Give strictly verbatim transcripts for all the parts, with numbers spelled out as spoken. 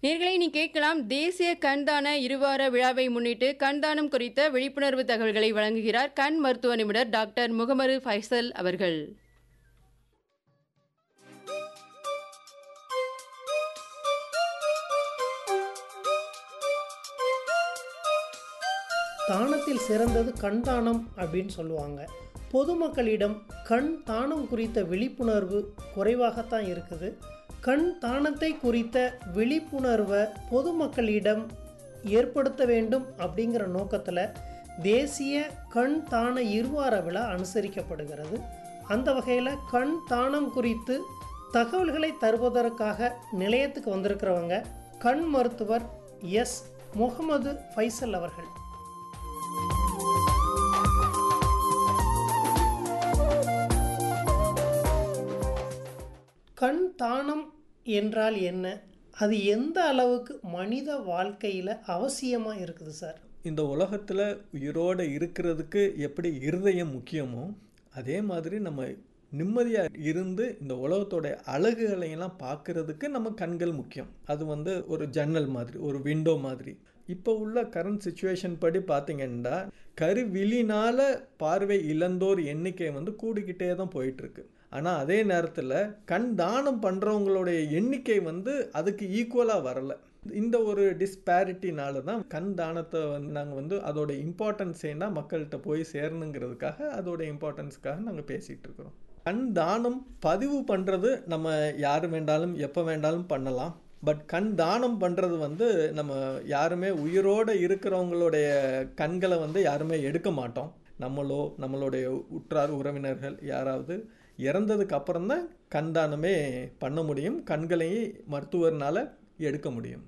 நேயர்களே நீ கேட்கலாம். தேசிய கண்தான இருவார விழாவை முன்னிட்டு கண்தானம் குறித்த விழிப்புணர்வு தகவல்களை வழங்குகிறார் கண் மருத்துவ நிபுணர் டாக்டர் முகமது ஃபைசல் அவர்கள். தானத்தில் சிறந்தது கண் தானம் அப்படின்னு சொல்லுவாங்க. பொதுமக்களிடம் கண் தானம் குறித்த விழிப்புணர்வு குறைவாகத்தான் இருக்குது. கண் தானத்தை குறித்த விழிப்புணர்வை பொதுமக்களிடம் ஏற்படுத்த வேண்டும் அப்படிங்கிற நோக்கத்தில் தேசிய கண் தான இருவார விழா அனுசரிக்கப்படுகிறது. அந்த வகையில் கண் தானம் குறித்து தகவல்களை தருவதற்காக நிலையத்துக்கு வந்திருக்கிறவங்க கண் மருத்துவர் எஸ் முகமது ஃபைசல் அவர்கள். கண் தானம் என்றால் என்ன? அது எந்த அளவுக்கு மனித வாழ்க்கையில் அவசியமாக இருக்குது சார்? இந்த உலகத்தில் உயிரோடு இருக்கிறதுக்கு எப்படி இருதயம் முக்கியமோ அதே மாதிரி நம்ம நிம்மதியாக இருந்து இந்த உலகத்தோடைய அழகுகளையெல்லாம் பார்க்குறதுக்கு நம்ம கண்கள் முக்கியம். அது வந்து ஒரு ஜன்னல் மாதிரி, ஒரு விண்டோ மாதிரி. இப்போ உள்ள கரண்ட் சுச்சுவேஷன் படி பார்த்திங்கன்னா கருவிழினால் பார்வை இழந்தோர் எண்ணிக்கை வந்து கூடிக்கிட்டே தான் போயிட்டுருக்கு. ஆனால் அதே நேரத்தில் கண் தானம் பண்ணுறவங்களுடைய எண்ணிக்கை வந்து அதுக்கு ஈக்குவலாக வரலை. இந்த ஒரு டிஸ்பேரிட்டினால தான் கண் தானத்தை வந்து நாங்கள் வந்து அதோட இம்பார்ட்டன்ஸ் ஏன்னா மக்கள்கிட்ட போய் சேரணுங்கிறதுக்காக அதோட இம்பார்ட்டன்ஸுக்காக நாங்கள் பேசிகிட்டு இருக்கிறோம். கண் தானம் பதிவு பண்ணுறது நம்ம யார் வேண்டாலும் எப்போ வேண்டாலும் பண்ணலாம். பட் கண் தானம் பண்ணுறது வந்து நம்ம யாருமே உயிரோடு இருக்கிறவங்களுடைய கண்களை வந்து யாருமே எடுக்க மாட்டோம். நம்மளோ நம்மளுடைய உற்றார் உறவினர்கள் யாராவது இறந்ததுக்கு அப்புறம் தான் கண் தானமே பண்ண முடியும். கண்களையும் மருத்துவர்னால எடுக்க முடியும்.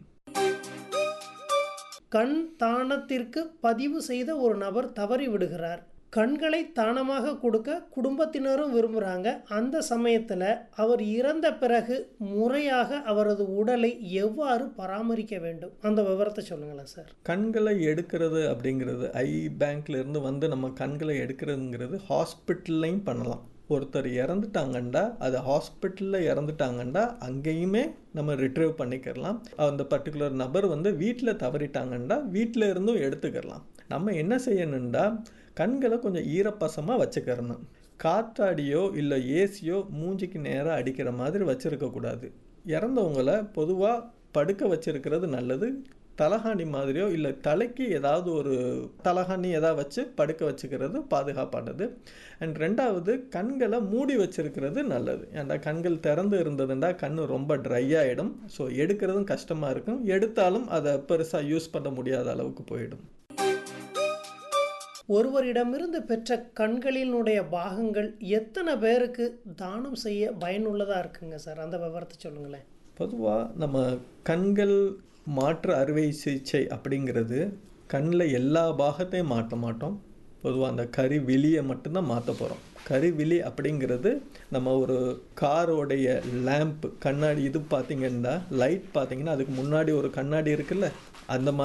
கண் தானத்திற்கு பதிவு செய்த ஒரு நபர் தவறி விடுகிறார். கண்களை தானமாக கொடுக்க குடும்பத்தினரும் விரும்புகிறாங்க. அந்த சமயத்தில் அவர் இறந்த பிறகு முறையாக அவரது உடலை எவ்வாறு பராமரிக்க வேண்டும், அந்த விவரத்தை சொல்லுங்களேன் சார். கண்களை எடுக்கிறது அப்படிங்கிறது ஐ பேங்க்ல இருந்து வந்து நம்ம கண்களை எடுக்கிறதுங்கிறது ஹாஸ்பிட்டல்லையும் பண்ணலாம். ஒருத்தர் இறந்துட்டாங்கண்டா அது ஹாஸ்பிட்டலில் இறந்துட்டாங்கண்டா அங்கேயுமே நம்ம ரிட்ரைவ் பண்ணிக்கிறலாம். அந்த பர்டிகுலர் நபர் வந்து வீட்டில் தவறிட்டாங்கண்டா வீட்டில் இருந்தும் எடுத்துக்கிறலாம். நம்ம என்ன செய்யணுண்டா கண்களை கொஞ்சம் ஈரப்பசமாக வச்சுக்கிறணும். காற்றாடியோ இல்லை ஏசியோ மூஞ்சிக்கு நேராக அடிக்கிற மாதிரி வச்சுருக்கக்கூடாது. இறந்தவங்களை பொதுவாக படுக்க வச்சுருக்கிறது நல்லது. தலகாணி மாதிரியோ இல்லை தலைக்கு ஏதாவது ஒரு தலகாணி ஏதாவது வச்சு படுக்க வச்சுக்கிறது பாதுகாப்பானது. அண்ட் ரெண்டாவது கண்களை மூடி வச்சுருக்கிறது நல்லது. ஏன்டா கண்கள் திறந்து இருந்ததுண்டா கண் ரொம்ப ட்ரை ஆகிடும். ஸோ எடுக்கிறதும் கஷ்டமாக இருக்கும். எடுத்தாலும் அதை பெருசாக யூஸ் பண்ண முடியாத அளவுக்கு போயிடும். ஒருவரிடமிருந்து பெற்ற கண்களினுடைய பாகங்கள் எத்தனை பேருக்கு தானம் செய்ய பயனுள்ளதாக இருக்குங்க சார்? அந்த விவரத்தை சொல்லுங்களேன். பொதுவாக நம்ம கண்கள் மாற்று அறுவை சிகிச்சை அப்படிங்கிறது கண்ணில் எல்லா பாகத்தையும் மாற்ற மாட்டோம். பொதுவாக அந்த கருவிழியை மட்டும்தான் மாற்ற போகிறோம். கருவிழி அப்படிங்கிறது நம்ம ஒரு காரோடைய லேம்ப் கண்ணாடி இது பார்த்திங்கன்னா லைட் பார்த்திங்கன்னா அதுக்கு முன்னாடி ஒரு கண்ணாடி இருக்குல்ல, அந்த மாதிரி